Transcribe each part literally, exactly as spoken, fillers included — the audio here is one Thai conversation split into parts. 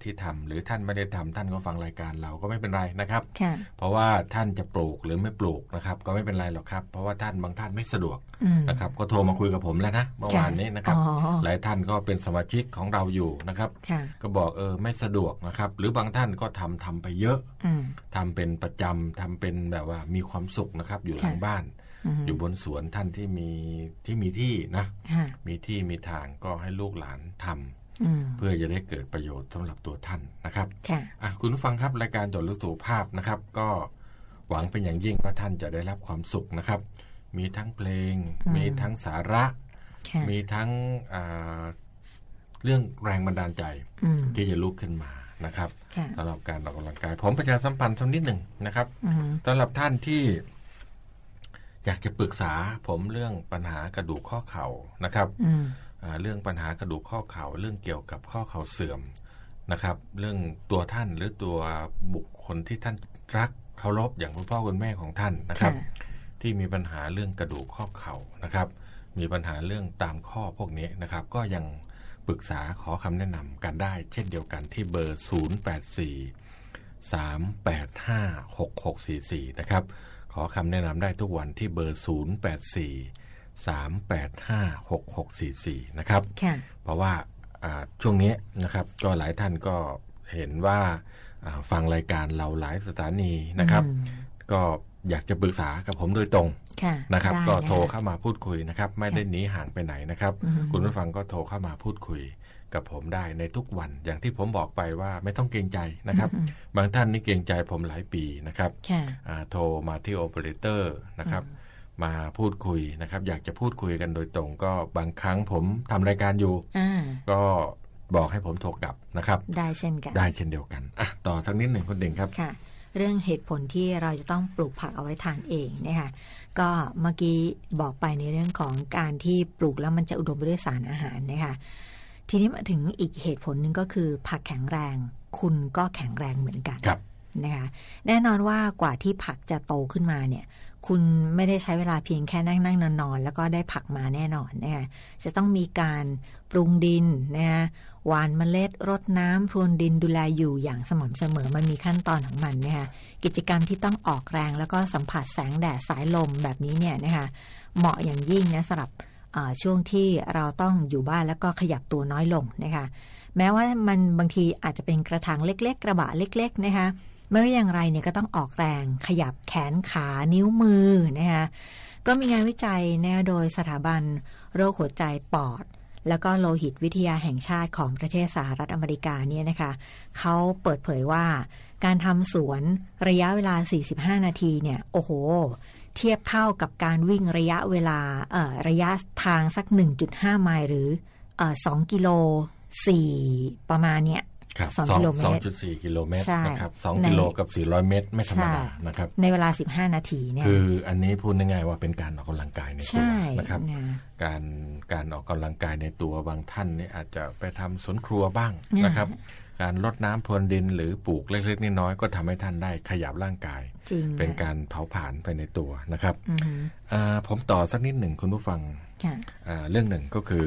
ที่ทำหรือท่านไม่ได้ทำท่านก็ฟังรายการเราก็ไม่เป็นไรนะครับเพราะว่าท่านจะปลูกหรือไม่ปลูกนะครับก็ไม่เป็นไรหรอกครับเพราะว่าท่านบางท่านไม่สะดวกนะครับก็โทรมาคุยกับผมแล้วนะเมื่อวานนี้นะครับหลายท่านก็เป็นสมาชิกของเราอยู่นะครับก็บอกเออไม่สะดวกนะครับหรือบางท่านก็ทำทำไปเยอะทำเป็นประจำทำเป็นแบบว่ามีความสุขนะครับอยู่หลังบ้านอยู่บนสวนท่านที่มีที่มีที่นะมีที่มีทางก็ให้ลูกหลานทำเพื่อจะได้เกิดประโยชน์สำหรับตัวท่านนะครับอ่ะคุณผู้ฟังครับรายการจดลึกสุขภาพนะครับก็หวังเป็นอย่างยิ่งว่าท่านจะได้รับความสุขนะครับมีทั้งเพลงมีทั้งสาระมีทั้งเรื่องแรงบันดาลใจที่จะลุกขึ้นมานะครับสำหรับการออกกำลังกายผมประชาสัมพันธ์สักนิดหนึ่งนะครับสำหรับท่านที่อยากจะปรึกษาผมเรื่องปัญหากระดูกข้อเข่านะครับเรื่องปัญหากระดูกข้อเข่าเรื่องเกี่ยวกับข้อเข่าเสื่อมนะครับเรื่องตัวท่านหรือตัวบุคคลที่ท่านรักเคารพอย่างคุณพ่อคุณแม่ของท่านนะครับที่มีปัญหาเรื่องกระดูกข้อเข่านะครับมีปัญหาเรื่องตามข้อพวกนี้นะครับก็ยังปรึกษาขอคำแนะนำกันได้เช่นเดียวกันที่เบอร์ศูนย์ แปด สี่ สาม แปด ห้า หก หก สี่ สี่นะครับขอคำแนะนำได้ทุกวันที่เบอร์ศูนย์ แปด สี่ สาม แปด ห้า หก หก สี่ สี่นะครับเพราะว่าช่วงนี้นะครับก็หลายท่านก็เห็นว่าฟังรายการเราหลายสถานีนะครับก็อยากจะปรึกษากับผมโดยตรงนะครับก็โทรเข้ามาพูดคุยนะครับไม่ได้หนีห่างไปไหนนะครับคุณผู้ฟังก็โทรเข้ามาพูดคุยกับผมได้ในทุกวันอย่างที่ผมบอกไปว่าไม่ต้องเกรงใจนะครับบางท่านนี่เกรงใจผมหลายปีนะครับโทรมาที่โอเปอเรเตอร์นะครับมาพูดคุยนะครับอยากจะพูดคุยกันโดยตรงก็บางครั้งผมทำรายการอยู่ก็บอกให้ผมโทรกลับนะครับได้เช่นกันได้เช่นเดียวกันอ่ะต่อทั้งนิดหนึ่งคุณเด่งครับค่ะเรื่องเหตุผลที่เราจะต้องปลูกผักเอาไว้ทานเองนะคะก็เมื่อกี้บอกไปในเรื่องของการที่ปลูกแล้วมันจะอุดมไปด้วยสารอาหารนะคะทีนี้มาถึงอีกเหตุผลหนึ่งก็คือผักแข็งแรงคุณก็แข็งแรงเหมือนกันนะคะแน่นอนว่ากว่าที่ผักจะโตขึ้นมาเนี่ยคุณไม่ได้ใช้เวลาเพียงแค่นั่งนั่งนอนนอนแล้วก็ได้ผักมาแน่นอนนะคะจะต้องมีการปรุงดินนะคะหว่านเมล็ดรดน้ำพรวนดินดูแลอยู่อย่างสม่ำเสมอมันมีขั้นตอนของมันนะคะกิจกรรมที่ต้องออกแรงแล้วก็สัมผัสแสงแดดสายลมแบบนี้เนี่ยนะคะเหมาะอย่างยิ่งนะสำหรับช่วงที่เราต้องอยู่บ้านแล้วก็ขยับตัวน้อยลงนะคะแม้ว่ามันบางทีอาจจะเป็นกระถางเล็กๆกระบะเล็กๆนะคะไม่ว่าอย่างไรเนี่ยก็ต้องออกแรงขยับแขนขานิ้วมือนะคะก็มีงานวิจัยนะโดยสถาบันโรคหัวใจปอดแล้วก็โลหิตวิทยาแห่งชาติของประเทศสหรัฐอเมริกาเนี่ยนะคะเขาเปิดเผยว่าการทำสวนระยะเวลาสี่สิบห้านาทีเนี่ยโอ้โหเทียบเท่ากับการวิ่งระยะเวลาเอ่อระยะทางสัก หนึ่งจุดห้า ไมล์หรือเอ่อสองกิโลสี่ประมาณเนี้ยสองกิโลเมตร สองจุดสี่ กิโลเมตรนะครับสองกิโลกับสี่ร้อยเมตรไม่ธรรมดานะครับในเวลาสิบห้านาทีเนี่ยคืออันนี้พูดง่ายๆว่าเป็นการออกกำลังกายในตัวนะครับการการออกกำลังกายในตัวบางท่านนี่อาจจะไปทำสวนครัวบ้างนะครับการรดน้ำพรวนดินหรือปลูกเล็กๆน้อยๆก็ทำให้ท่านได้ขยับร่างกายเป็นการเผาผลาญไปในตัวนะครับผมต่อสักนิดหนึ่งคุณผู้ฟังเรื่องหนึ่งก็คือ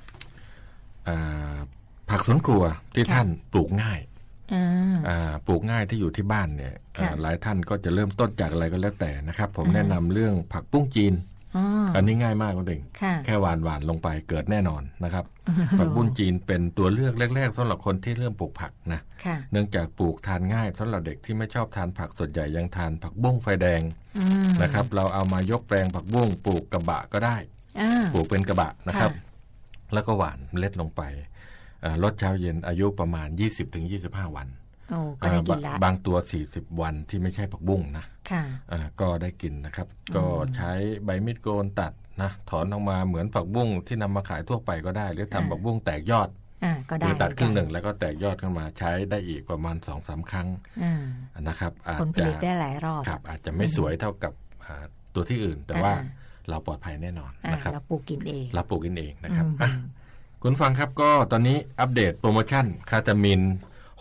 ผักสวนครัวที่ท่านปลูกง่ายปลูกง่ายที่อยู่ที่บ้านเนี่ยหลายท่านก็จะเริ่มต้นจากอะไรก็แล้วแต่นะครับผมแนะนำเรื่องผักบุ้งจีนอันนี้ง่ายมากคุณเองแค่หวานหวานลงไปเกิดแน่นอนนะครับผักบุ้งจีนเป็นตัวเลือกแรกๆสำหรับคนที่เริ่มปลูกผักนะเนื่องจากปลูกทานง่ายสำหรับเด็กที่ไม่ชอบทานผักส่วนใหญ่ยังทานผักบุ้งไฟแดงนะครับเราเอามายกแปลงผักบุ้งปลูกกระบะก็ได้ปลูกเป็นกระบะนะครับแล้วก็หว่านเมล็ดลงไปลดเช้าเย็นอายุประมาณ ยี่สิบถึงยี่สิบห้า วันบางตัวสี่สิบวันที่ไม่ใช่ผักบุ้งนะก็ได้กินนะครับก็ใช้ใบมีดโกนตัดนะถอนออกมาเหมือนผักบุ้งที่นำมาขายทั่วไปก็ได้หรือทำผักบุ้งแตกยอดหรือตัดครึ่งหนึ่งแล้วก็แตกยอดขึ้นมาใช้ได้อีกประมาณ สองถึงสาม ครั้งนะครับอาจจะได้หลายรอบครับอาจจะไม่สวยเท่ากับตัวที่อื่นแต่ว่าเราปลอดภัยแน่นอนนะครับเราปลูกกินเองเราปลูกกินเองนะครับคุณฟังครับก็ตอนนี้อัปเดตโปรโมชั่นคาตามิน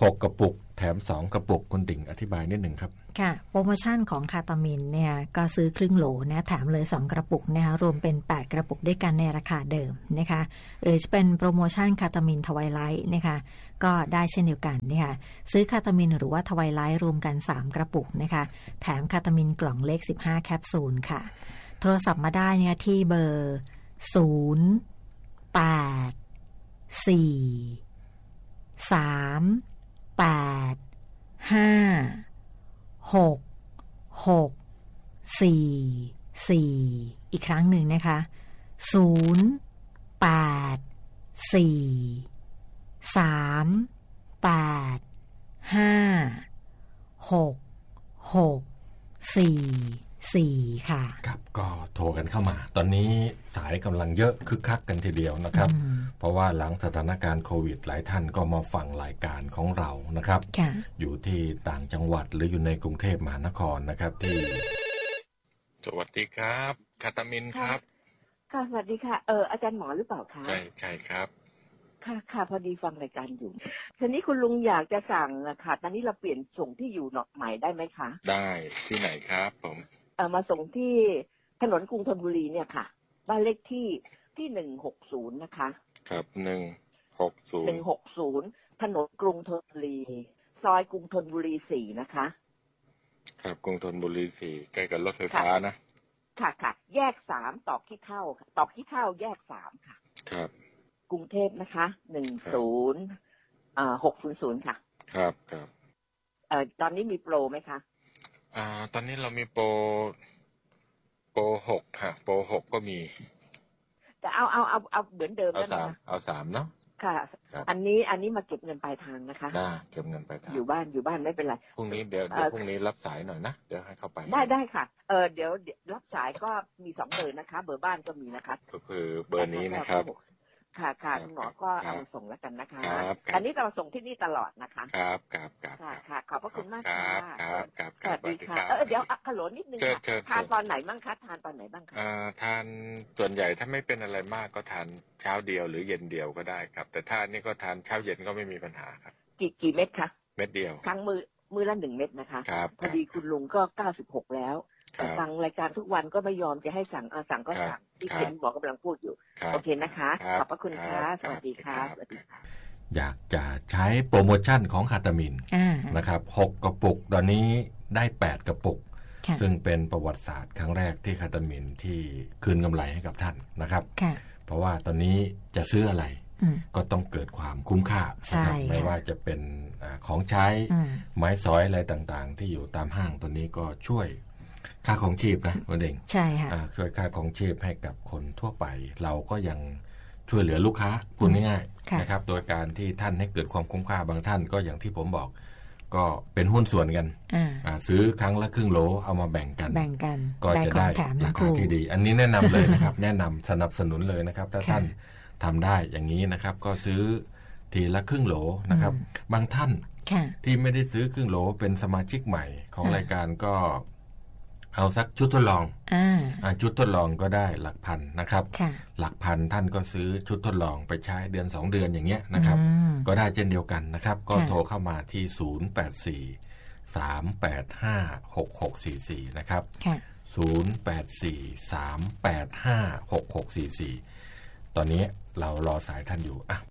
หกกระปุกแถมสองกระปุกคุณติ่งอธิบายนิดหนึ่งครับค่ะโปรโมชั่นของคาตามินเนี่ยก็ซื้อครึ่งโหลนะแถมเลยสองกระปุกนะคะรวมเป็นแปดกระปุกด้วยกันในราคาเดิมนะคะหรือจะเป็นโปรโมชั่นคาตามินทวายไลท์นะคะก็ได้เช่นเดียวกันนะคะซื้อคาตามินหรือว่าทวายไลท์รวมกันสามกระปุกนะคะแถมคาตามินกล่องเล็กสิบห้าแคปซูลค่ะโทรศัพท์มาได้เนี่ยที่เบอร์ศูนย์ แปด สี่ สาม แปด ห้า หก หก สี่ สี่ อีกครั้งหนึ่งนะคะศูนย์ แปด สี่ สาม แปด ห้า หก หก สี่ สี่ค่ะครับก็โทรกันเข้ามาตอนนี้สายกำลังเยอะคึกคักกันทีเดียวนะครับเพราะว่าหลังสถานการณ์โควิดหลายท่านก็มาฟังรายการของเรานะครับอยู่ที่ต่างจังหวัดหรืออยู่ในกรุงเทพมหานครนะครับที่สวัสดีครับคาตามินครับค่ะสวัสดีค่ะเอออาจารย์หมอหรือเปล่าคะใช่ใช่ครับค่ะค่ะพอดีฟังรายการอยู่ทีนี้คุณลุงอยากจะสั่งค่ะตอนนี้เราเปลี่ยนส่งที่อยู่หนอกใหม่ได้ไหมคะได้ที่ไหนครับผมเออมาส่งที่ถนนกรุงธนบุรีเนี่ยค่ะบ้านเลขที่ที่หนึ่งหกศูนย์นะคะครับหนึ่งหกศูนย์หนึ่งหกศูนย์ถนนกรุงธนบุรีซอยกรุงธนบุรีสี่นะคะครับกรุงธนบุรีสี่ใกล้กับรถไฟฟ้านะค่ะค่ะแยกสามตอกขี้เถ้าตอกขี้เถ้าแยกสามค่ะครับกรุงเทพนะคะหนึ่งศูนย์อ่าหกศูนย์ศูนย์ค่ะครับครับเอ่อตอนนี้มีโปรไหมคะอ่าตอนนี้เรามีโปรโปรหกค่ะโปรหกก็มีแต่เอาเอาเอาเอาเหมือนเดิมเอาสามเอาสามเนาะค่ะอันนี้อันนี้มาเก็บเงินปลายทางนะคะได้เก็บเงินปลายทางอยู่บ้านอยู่บ้านไม่เป็นไรพรุ่งนี้เดี๋ยวเดี๋ยวพรุ่งนี้รับสายหน่อยนะเดี๋ยวให้เข้าไปได้ได้ค่ะเออเดี๋ยวรับสายก็มีสองเบอร์นะคะเบอร์บ้านก็มีนะคะก็คือเบอร์นี้นะครับค่ะค่ะคุณหมอก็เอามาส่งแล้วกันนะคะอันนี้เราส่งที่นี่ตลอดนะคะครับครับครับค่ะค่ะขอบพระคุณมากค่ะครับครับสวัสดีค่ะเออเดี๋ยวขลุ่นนิดนึงค่ะทานตอนไหนบ้างคะทานตอนไหนบ้างคะทานส่วนใหญ่ถ้าไม่เป็นอะไรมากก็ทานเช้าเดียวหรือเย็นเดียวก็ได้ครับแต่ถ้านี่ก็ทานเช้าเย็นก็ไม่มีปัญหาครับกี่กี่เม็ดคะเม็ดเดียวครั้งมือมือละหนึ่งเม็ดนะคะพอดีคุณลุงก็เก้าสิบหกแล้วฟังรายการทุกวันก็ไม่ยอมจะให้สั่งเอาสั่งก็สั่งที่เห็นหมอกำลังพูดอยู่โอเคนะคะขอบพระคุณค่ะสวัสดีค่ะสวัสดีค่ะอยากจะใช้โปรโมชั่นของคาตามินนะครับหกกระปุกตอนนี้ได้แปดกระปุกซึ่งเป็นประวัติศาสตร์ครั้งแรกที่คาตามินที่คืนกำไรให้กับท่านนะครับเพราะว่าตอนนี้จะซื้ออะไรก็ต้องเกิดความคุ้มค่านะครับไม่ว่าจะเป็นของใช้ไม้สอยอะไรต่างๆที่อยู่ตามห้างตัวนี้ก็ช่วยค่าของชีพนะคุณเองใช่ค่ะช่วยค่าของชีพให้กับคนทั่วไปเราก็ยังช่วยเหลือลูกค้าพูดง่ายๆนะครับโดยการที่ท่านให้เกิดความคุ้มค่าบางท่านก็อย่างที่ผมบอกก็เป็นหุ้นส่วนกันซื้อครั้งละครึ่งโหลเอามาแบ่งกันแบ่งกันก็จะได้ราคาที่ดีอันนี้แนะนำเลยนะครับแนะนำสนับสนุนเลยนะครับถ้าท่านทำได้อย่างนี้นะครับก็ซื้อทีละครึ่งโหลนะครับบางท่านที่ไม่ได้ซื้อครึ่งโหลเป็นสมาชิกใหม่ของรายการก็เอาสักชุดทดลองอ่าชุดทดลองก็ได้หลักพันนะครับหลักพันท่านก็ซื้อชุดทดลองไปใช้เดือนสองเดือนอย่างเงี้ยนะครับก็ได้เช่นเดียวกันนะครับก็โทรเข้ามาที่ศูนย์ แปด สี่ สาม แปด ห้า หก หก สี่ สี่นะครับศูนย์ แปด สี่ สาม แปด ห้า หก หก สี่ สี่ตอนนี้เรารอสายท่านอยู่อ่ะ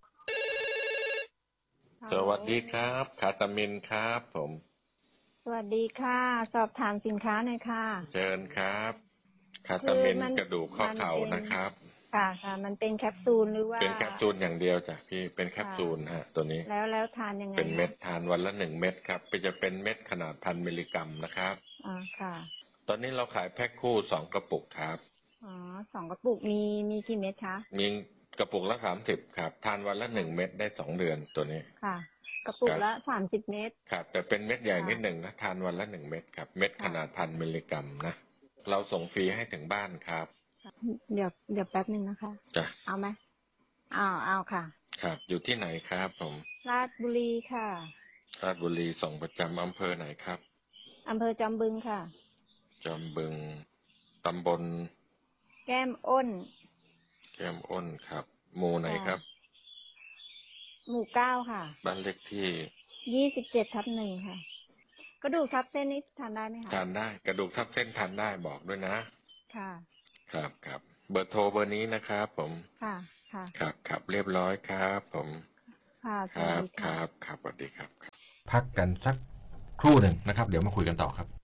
สวัสดีครับคาตามินครับผมสวัสดีค่ะสอบถามสินค้าหน่อยค่ะเชิญครับคาตามินกระดูกข้อเข่านะครับค่ะค่ะมันเป็นแคปซูลหรือว่าเป็นแคปซูลอย่างเดียวจ้ะพี่เป็นแคปซูลฮะตัวนี้แล้วแล้วทานยังไงเป็นเม็ดทานวันละหนึ่งเม็ดครับจะเป็นเม็ดขนาดพันมิลลิกรัมนะครับอ๋อค่ะตอนนี้เราขายแพ็คคู่สองกระปุกครับอ๋อสองกระปุกมีมีกี่เม็ดคะมีกระปุกละสามสิบครับทานวันละหนึ่งเม็ดได้สองเดือนตัวนี้ค่ะกระปุกละสามสิบเม็ดครับแต่เป็นเม็ดใหญ่นิดหนึ่งนะทานวันละหนึ่งเม็ดครับเม็ดขนาดพันมิลลิกรัมนะเราส่งฟรีให้ถึงบ้านครับเดี๋ยวเดี๋ยวแป๊บนึงนะคะจ้ะเอาไหมเอาเอาค่ะครับอยู่ที่ไหนครับผมราชบุรีค่ะราชบุรีส่งประจำอำเภอไหนครับอำเภอจอมบึงค่ะจอมบึงตำบลแก้มอ้นแก้มอ้นครับหมู่ไหนครับหมู่เก้าค่ะบ้านเลขที่ยี่สิบเจ็ดทับหนึ่งค่ะกระดูกทับเส้นนี้ทานได้ไหมคะทานได้กระดูกทับเส้นทานได้บอกด้วยนะค่ะครับครับเบอร์โทรเบอร์นี้นะครับผมค่ะค่ะครับครับเรียบร้อยครับผมค่ะครับครับครับสวัสดีครับพักกันสักครู่หนึ่งนะครับเดี๋ยวมาคุยกันต่อครับ